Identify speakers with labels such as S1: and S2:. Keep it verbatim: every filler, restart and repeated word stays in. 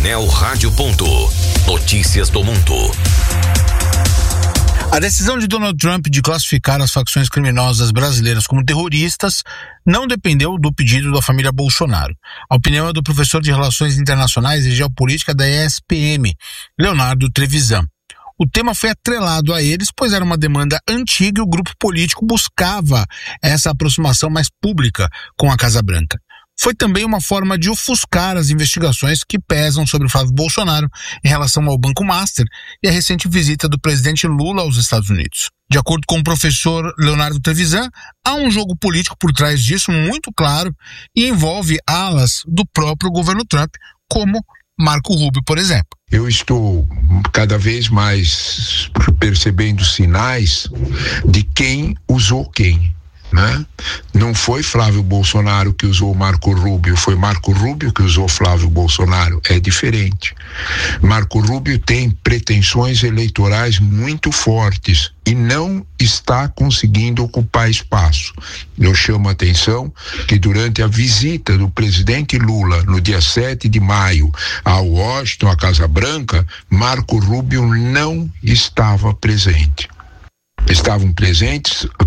S1: Jornal Rádio Ponto. Notícias do mundo.
S2: A decisão de Donald Trump de classificar as facções criminosas brasileiras como terroristas não dependeu do pedido da família Bolsonaro. A opinião é do professor de Relações Internacionais e Geopolítica da E S P M, Leonardo Trevisan. O tema foi atrelado a eles, pois era uma demanda antiga e o grupo político buscava essa aproximação mais pública com a Casa Branca. Foi também uma forma de ofuscar as investigações que pesam sobre Flávio Bolsonaro em relação ao Banco Master e a recente visita do presidente Lula aos Estados Unidos. De acordo com o professor Leonardo Trevisan, há um jogo político por trás disso muito claro e envolve alas do próprio governo Trump, como Marco Rubio, por exemplo.
S3: Eu estou cada vez mais percebendo sinais de quem usou quem. Né? Não foi Flávio Bolsonaro que usou Marco Rubio, foi Marco Rubio que usou Flávio Bolsonaro. É diferente. Marco Rubio tem pretensões eleitorais muito fortes e não está conseguindo ocupar espaço. Eu chamo a atenção que durante a visita do presidente Lula no dia sete de maio a Washington, à Casa Branca, Marco Rubio não estava presente. Estavam presentes